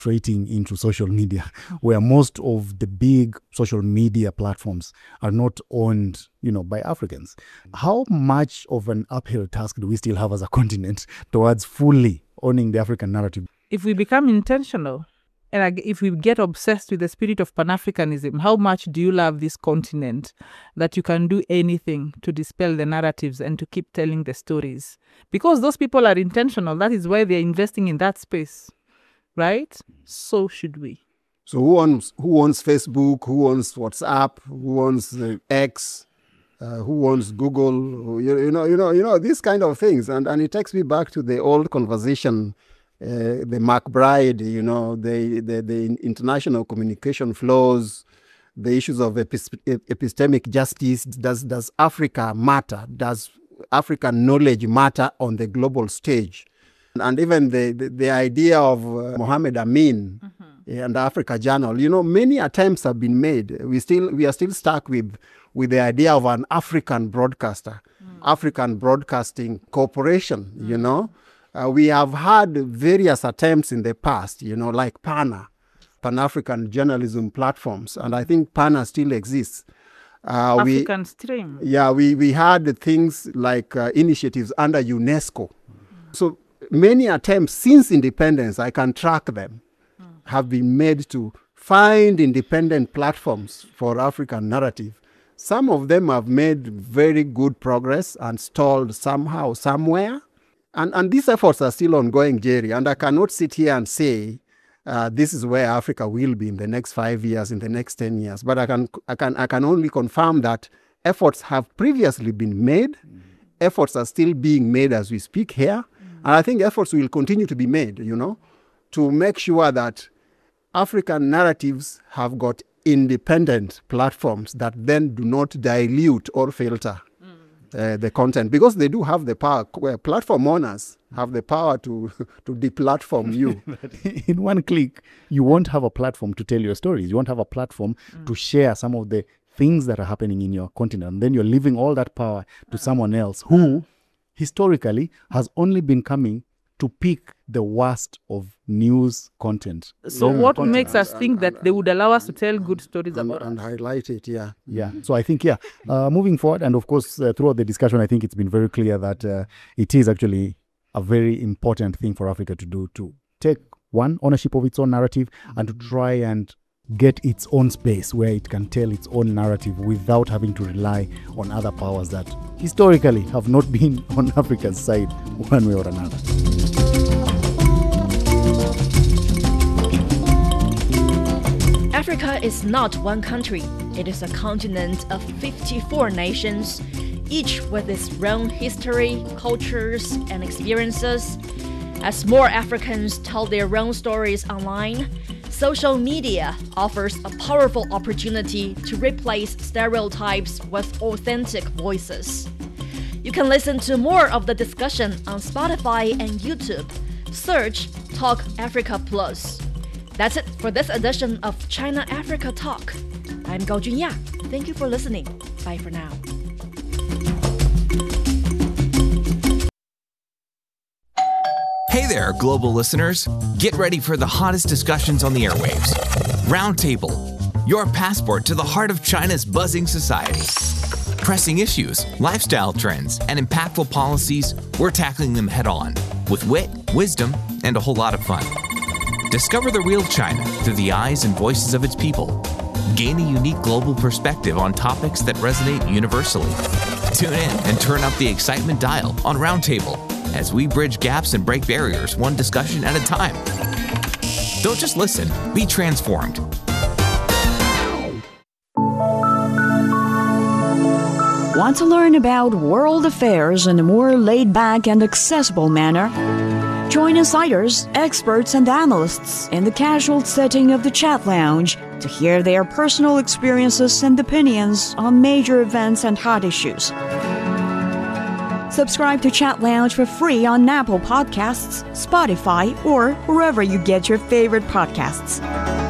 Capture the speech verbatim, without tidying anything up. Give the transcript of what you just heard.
penetrating into social media, where most of the big social media platforms are not owned, you know, by Africans. How much of an uphill task do we still have as a continent towards fully owning the African narrative? If we become intentional, and if we get obsessed with the spirit of Pan-Africanism, how much do you love this continent that you can do anything to dispel the narratives and to keep telling the stories? Because those people are intentional. That is why they're investing in that space, right? So should we. So who owns who owns Facebook? Who owns WhatsApp? Who owns uh, X? Uh, who owns Google? You, you know, you know, you know these kind of things, and and it takes me back to the old conversation. Uh, the McBride, you know, the, the, the international communication flows, the issues of epist- epistemic justice. Does, does Africa matter? Does African knowledge matter on the global stage? And even the, the, the idea of uh, Mohammed Amin mm-hmm. and the Africa Journal, you know, many attempts have been made. We still we are still stuck with, with the idea of an African broadcaster, mm. African Broadcasting Corporation, mm. you know. Uh, we have had various attempts in the past, you know, like PANA, Pan-African Journalism Platforms, and I think PANA still exists. Uh, African we, Stream. Yeah, we, we had things like uh, initiatives under UNESCO. Mm. So many attempts since independence, I can track them, mm. have been made to find independent platforms for African narrative. Some of them have made very good progress and stalled somehow, somewhere. And and these efforts are still ongoing, Jerry, and I cannot sit here and say uh, this is where Africa will be in the next five years, in the next ten years. But I can I can I can only confirm that efforts have previously been made. Mm. Efforts are still being made as we speak here, mm. and I think efforts will continue to be made, you know, to make sure that African narratives have got independent platforms that then do not dilute or filter Uh, the content, because they do have the power. Platform owners have the power to to deplatform you. In one click, you won't have a platform to tell your stories. You won't have a platform mm. to share some of the things that are happening in your continent. And then you're leaving all that power to someone else who, historically, has only been coming to pick the worst of news content. So yeah. what content. makes us think and, that and, they would allow us to tell good stories and, about and us? highlight it, yeah. Yeah. So I think, yeah, uh, moving forward, and of course, uh, throughout the discussion, I think it's been very clear that uh, it is actually a very important thing for Africa to do, to take, one, ownership of its own narrative and to try and get its own space where it can tell its own narrative without having to rely on other powers that historically have not been on Africa's side one way or another. Africa is not one country. It is a continent of fifty-four nations, each with its own history, cultures, and experiences. As more Africans tell their own stories online, social media offers a powerful opportunity to replace stereotypes with authentic voices. You can listen to more of the discussion on Spotify and YouTube. Search Talk Africa Plus. That's it for this edition of China Africa Talk. I'm Gao Junya. Thank you for listening. Bye for now. Hey there, global listeners. Get ready for the hottest discussions on the airwaves. Roundtable, your passport to the heart of China's buzzing society. Pressing issues, lifestyle trends, and impactful policies, we're tackling them head on with wit, wisdom, and a whole lot of fun. Discover the real China through the eyes and voices of its people. Gain a unique global perspective on topics that resonate universally. Tune in and turn up the excitement dial on Roundtable as we bridge gaps and break barriers one discussion at a time. Don't just listen, be transformed. Want to learn about world affairs in a more laid-back and accessible manner? Join insiders, experts, and analysts in the casual setting of the Chat Lounge to hear their personal experiences and opinions on major events and hot issues. Subscribe to Chat Lounge for free on Apple Podcasts, Spotify, or wherever you get your favorite podcasts.